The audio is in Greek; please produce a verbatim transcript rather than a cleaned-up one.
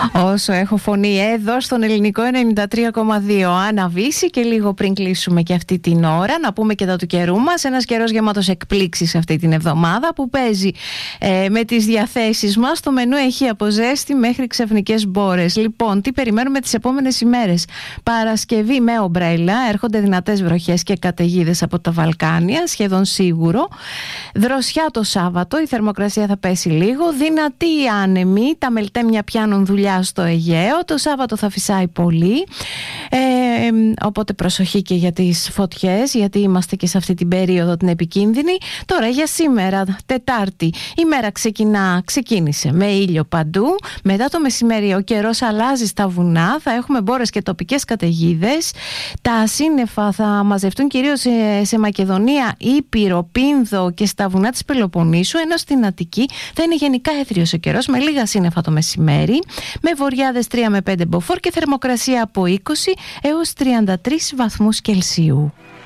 Όσο έχω φωνή εδώ στον Ελληνικό ενενήντα τρία κόμμα δύο. Άννα Βύση, και λίγο πριν κλείσουμε και αυτή την ώρα να πούμε και τα του καιρού μας. Ένας καιρός γεμάτος εκπλήξεις αυτή την εβδομάδα που παίζει ε, με τις διαθέσεις μας. Το μενού έχει από ζέστη μέχρι ξαφνικές μπόρες. Λοιπόν, τι περιμένουμε τις επόμενες ημέρες? Παρασκευή με ομπρέλα, έρχονται δυνατές βροχές και καταιγίδες από τα Βαλκάνια, σχεδόν σίγουρο. Δροσιά το Σάββατο, η θερμοκρασία θα πέσει λίγο. Δυνατή άνεμη, τα μελτέμια πιάνουν δουλειά στο Αιγαίο. Το Σάββατο θα φυσάει πολύ, ε, οπότε προσοχή και για τις φωτιές, γιατί είμαστε και σε αυτή την περίοδο την επικίνδυνη. Τώρα για σήμερα, Τετάρτη, η μέρα ξεκινά, ξεκίνησε με ήλιο παντού. Μετά το μεσημέρι ο καιρός αλλάζει στα βουνά, θα έχουμε μπόρες και τοπικές καταιγίδες. Τα σύννεφα θα μαζευτούν κυρίως σε, σε Μακεδονία, Ήπειρο, Πίνδο και στα βουνά της Πελοποννήσου, ενώ στην Αττική θα είναι γενικά έθριος ο καιρός με λίγα σύννεφα το μεσημέρι, με βοριάδες τρία με πέντε μποφόρ και θερμοκρασία από είκοσι έως τριάντα τρεις βαθμούς Κελσίου.